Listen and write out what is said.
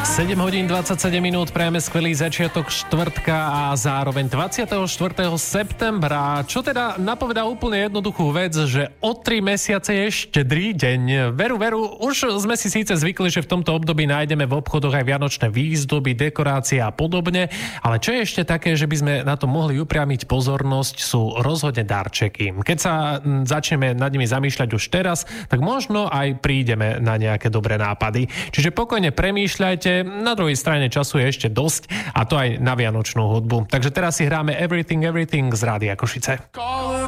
7 hodín 27 minút, prejme skvelý začiatok štvrtka a zároveň 24. septembra, čo teda napovedá úplne jednoduchú vec, že o 3 mesiace je štedrý deň. Veru, už sme si síce zvykli, že v tomto období nájdeme v obchodoch aj vianočné výzdoby, dekorácie a podobne, ale čo je ešte také, že by sme na to mohli upriamiť pozornosť, sú rozhodne darčeky. Keď sa začneme nad nimi zamýšľať už teraz, tak možno aj prídeme na nejaké dobré nápady. Čiže pokojne premýšľajte, na druhej strane času je ešte dosť a to aj na vianočnú hudbu. Takže teraz si hráme Everything z Rádia Košice.